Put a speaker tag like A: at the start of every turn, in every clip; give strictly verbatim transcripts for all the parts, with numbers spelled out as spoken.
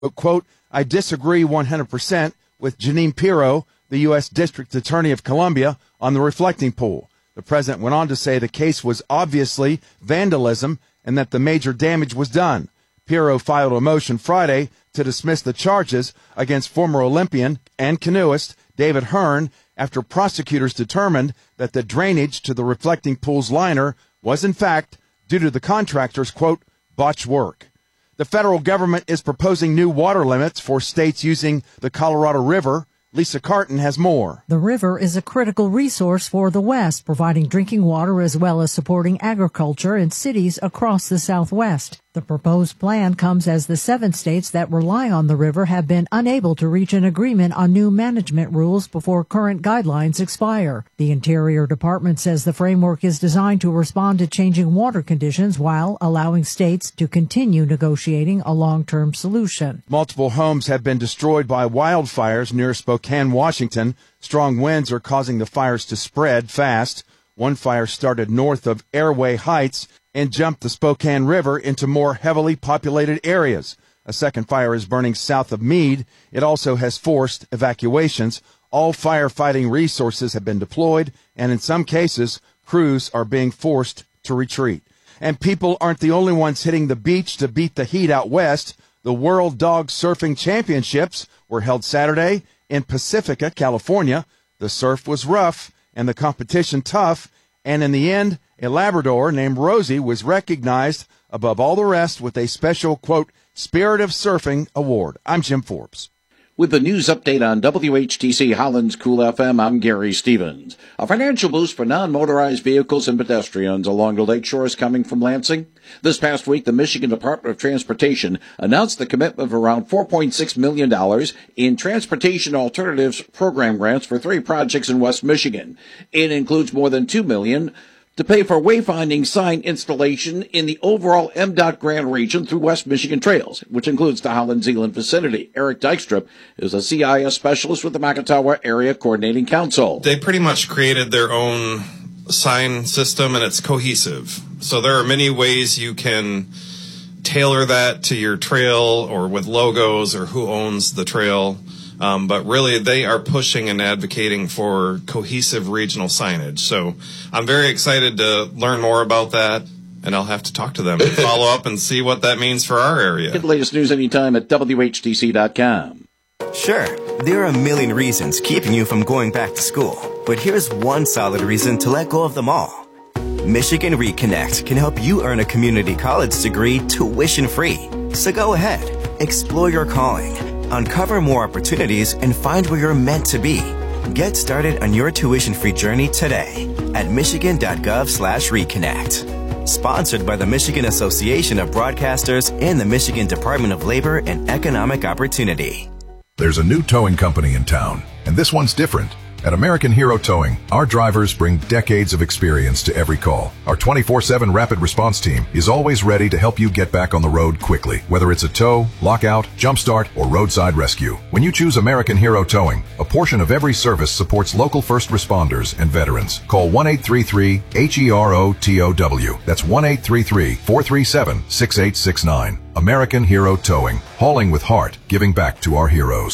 A: But, quote, I disagree one hundred percent with Jeanine Pirro, the U S District Attorney of Columbia, on the reflecting pool. The president went on to say the case was obviously vandalism and that the major damage was done. Pirro filed a motion Friday to dismiss the charges against former Olympian and canoeist David Hearn after prosecutors determined that the drainage to the reflecting pool's liner was, in fact, due to the contractor's, quote, botched work. The federal government is proposing new water limits for states using the Colorado River. Lisa Carton has more.
B: The river is a critical resource for the West, providing drinking water as well as supporting agriculture in cities across the Southwest. The proposed plan comes as the seven states that rely on the river have been unable to reach an agreement on new management rules before current guidelines expire. The Interior Department says the framework is designed to respond to changing water conditions while allowing states to continue negotiating a long-term solution.
A: Multiple homes have been destroyed by wildfires near Spokane, Washington. Strong winds are causing the fires to spread fast. One fire started north of Airway Heights and jumped the Spokane River into more heavily populated areas. A second fire is burning south of Meade. It also has forced evacuations. All firefighting resources have been deployed, and in some cases, crews are being forced to retreat. And people aren't the only ones hitting the beach to beat the heat out west. The World Dog Surfing Championships were held Saturday in Pacifica, California. The surf was rough and the competition tough, and in the end, a Labrador named Rosie was recognized above all the rest with a special, quote, Spirit of Surfing Award. I'm Jim Forbes.
C: With the news update on W H T C Holland's Cool F M, I'm Gary Stevens. A financial boost for non-motorized vehicles and pedestrians along the lakeshore is coming from Lansing. This past week, the Michigan Department of Transportation announced the commitment of around four point six million dollars in Transportation Alternatives Program grants for three projects in West Michigan. It includes more than two million dollars to pay for wayfinding sign installation in the overall M DOT grant region through West Michigan Trails, which includes the Holland-Zeeland vicinity. Eric Dykstra is a C I S specialist with the Macatawa Area Coordinating Council.
D: They pretty much created their own sign system, and it's cohesive. So there are many ways you can tailor that to your trail or with logos or who owns the trail. Um, but really, they are pushing and advocating for cohesive regional signage. So I'm very excited to learn more about that, and I'll have to talk to them and follow up and see what that means for our area.
C: Get the latest news anytime at W H T C dot com.
E: Sure, there are a million reasons keeping you from going back to school, but here's one solid reason to let go of them all. Michigan Reconnect can help you earn a community college degree tuition-free. So go ahead, explore your calling, uncover more opportunities, and find where you're meant to be. Get started on your tuition-free journey today at michigan.gov slash reconnect. Sponsored by the Michigan Association of Broadcasters and the Michigan Department of Labor and Economic Opportunity.
F: There's a new towing company in town, and this one's different. At American Hero Towing, our drivers bring decades of experience to every call. Our twenty-four seven rapid response team is always ready to help you get back on the road quickly, whether it's a tow, lockout, jumpstart, or roadside rescue. When you choose American Hero Towing, a portion of every service supports local first responders and veterans. Call one eight three three H E R O T O W. That's one eight three three, four three seven, six eight six nine. American Hero Towing, hauling with heart, giving back to our heroes.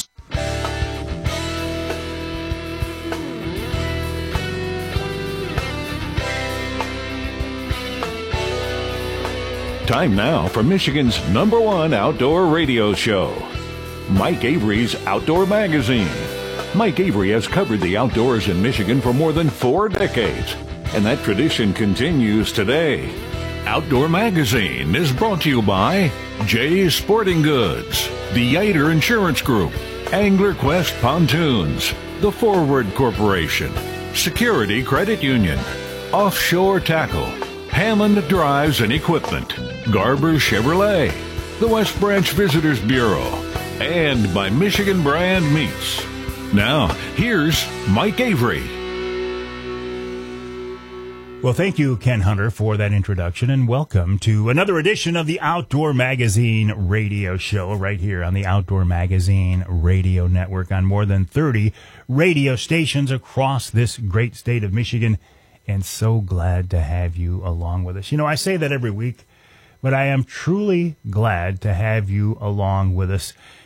G: Time now for Michigan's number one outdoor radio show, Mike Avery's Outdoor Magazine. Mike Avery has covered the outdoors in Michigan for more than four decades, and that tradition continues today. Outdoor Magazine is brought to you by Jay's Sporting Goods, the Yater Insurance Group, Angler Quest Pontoons, the Forward Corporation, Security Credit Union, Offshore Tackle, Hammond Drives and Equipment, Garber Chevrolet, the West Branch Visitors Bureau, and by Michigan Brand Meats. Now, here's Mike Avery.
H: Well, thank you, Ken Hunter, for that introduction, and welcome to another edition of the Outdoor Magazine radio show right here on the Outdoor Magazine radio network on more than thirty radio stations across this great state of Michigan. And so glad to have you along with us. You know, I say that every week, but I am truly glad to have you along with us.